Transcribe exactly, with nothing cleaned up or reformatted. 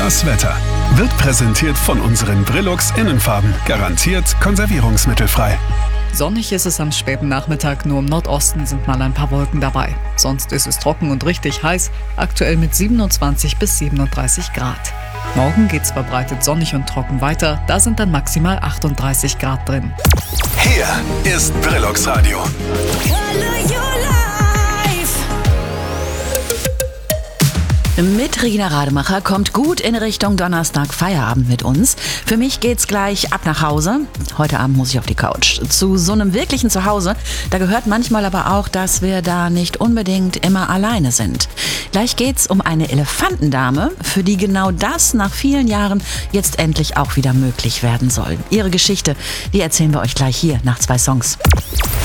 Das Wetter wird präsentiert von unseren Brilux Innenfarben. Garantiert konservierungsmittelfrei. Sonnig ist es am späten Nachmittag, nur im Nordosten sind mal ein paar Wolken dabei. Sonst ist es trocken und richtig heiß, aktuell mit siebenundzwanzig bis siebenunddreißig Grad. Morgen geht's verbreitet sonnig und trocken weiter, da sind dann maximal achtunddreißig Grad drin. Hier ist Brilux Radio. Mit Regina Rademacher kommt gut in Richtung Donnerstag Feierabend mit uns. Für mich geht's gleich ab nach Hause. Heute Abend muss ich auf die Couch. Zu so einem wirklichen Zuhause, da gehört manchmal aber auch, dass wir da nicht unbedingt immer alleine sind. Gleich geht's um eine Elefantendame, für die genau das nach vielen Jahren jetzt endlich auch wieder möglich werden soll. Ihre Geschichte, die erzählen wir euch gleich hier nach zwei Songs.